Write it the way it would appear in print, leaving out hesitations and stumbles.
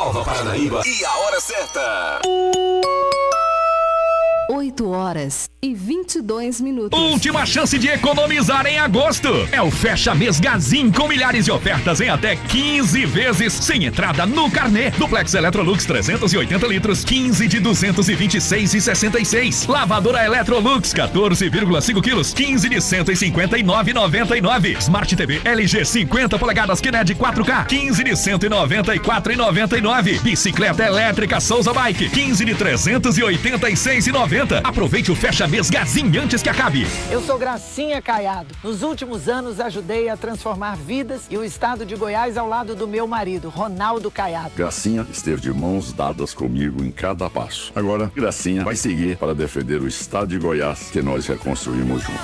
Nova Paranaíba e a hora certa. 8h22. Última chance de economizar em agosto. É o Fecha Mês Gazin com milhares de ofertas em até 15 vezes sem entrada no carnê. Duplex Electrolux 380 litros, 15 de 226,66. Lavadora Electrolux 14,5 quilos, 15 de 159,99. Smart TV LG 50 polegadas QLED 4K, 15 de 194,99. Bicicleta elétrica Souza Bike, 15 de 386,90. Aproveite o Fecha Mês Gazin antes que acabe. Eu sou Gracinha Caiado. Nos últimos anos ajudei a transformar vidas e o estado de Goiás ao lado do meu marido, Ronaldo Caiado. Gracinha esteve de mãos dadas comigo em cada passo. Agora, Gracinha vai seguir para defender o estado de Goiás que nós reconstruímos juntos.